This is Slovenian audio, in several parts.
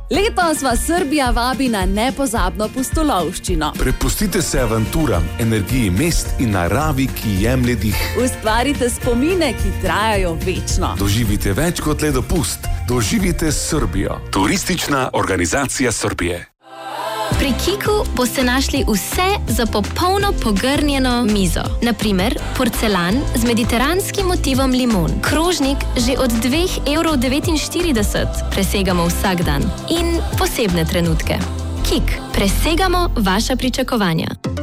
Letos vas Srbija vabi na nepozabno pustolovščino. Prepustite se avanturam, energiji mest in naravi, ki jemlje dih. Ustvarite spomine, ki trajajo večno. Doživite več kot le dopust. Doživite Srbijo. Turistična organizacija Srbije. Pri Kiku boste našli vse za popolno pogrnjeno mizo. Naprimer, porcelan z mediteranskim motivom limon. Krožnik že od 2,49 €. Presegamo vsak dan. In posebne trenutke. Kik, presegamo vaša pričakovanja.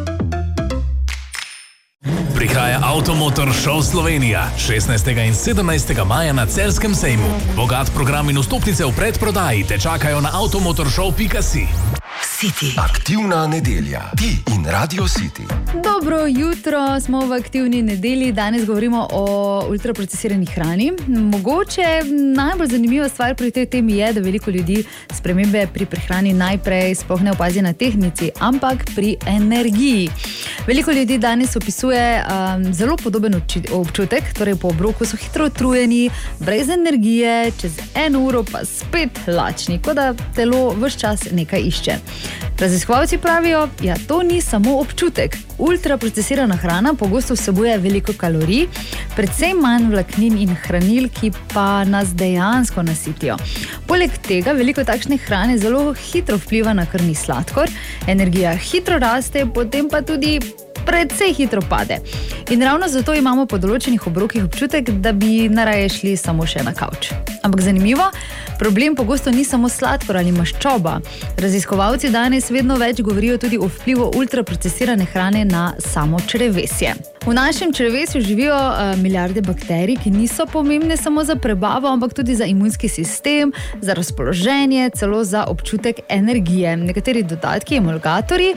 Prihaja Automotor Show Slovenija 16. in 17. maja na Celjskem sejmu. Bogat program in vstopnice v predprodaji te čakajo na automotorshow.si. City. Aktivna nedelja. Ti in Radio City. Dobro jutro, smo v aktivni nedelji. Danes govorimo o ultraprocesirani hrani. Mogoče najbolj zanimiva stvar pri tej temi je, da veliko ljudi spremembe pri prehrani najprej sploh ne opazi na tehnici, ampak pri energiji. Veliko ljudi danes opisuje zelo podoben občutek, torej po obroku so hitro utrujeni, brez energije, čez 1 uro pa spet lačni, kot da telo ves čas nekaj išče. Raziskovalci pravijo, ja, to ni samo občutek. Ultraprocesirana hrana pogosto vsebuje veliko kalorij, predvsem manj vlaknin in hranil, ki pa nas dejansko nasitijo. Poleg tega veliko takšne hrane zelo hitro vpliva na krvni sladkor, energija hitro raste, potem pa tudi predvsej hitro pade. In ravno zato imamo po določenih obrokih občutek, da bi naraje šli samo še na kavč. Ampak zanimivo, problem pogosto ni samo sladkor ali maščoba. Raziskovalci danes vedno več govorijo tudi o vplivu ultraprocesirane hrane na samo črevesje. V našem črevesju živijo milijarde bakterij, ki niso pomembne samo za prebavo, ampak tudi za imunski sistem, za razpoloženje, celo za občutek energije. Nekateri dodatki, emulgatorji,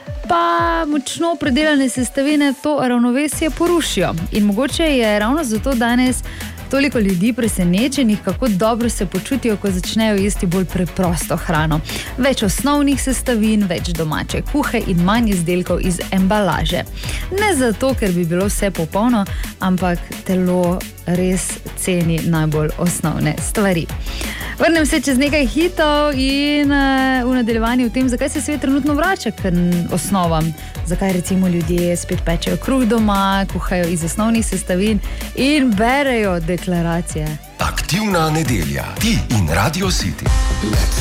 pa močno predelane sestavine to ravnovesje porušijo. In mogoče je ravno zato danes toliko ljudi presenečenih, kako dobro se počutijo, ko začnejo jesti bolj preprosto hrano. Več osnovnih sestavin, več domače kuhe in manj izdelkov iz embalaže. Ne zato, ker bi bilo vse popolno, ampak telo res ceni najbolj osnovne stvari. Vrnem se čez nekaj hitov in v nadaljevanju v tem, zakaj se svet trenutno vrača k osnovam. Zakaj recimo ljudje spet pečejo kruh doma, kuhajo iz osnovnih sestavin in berejo deklaracije. Aktivna nedelja. Ti in Radio City.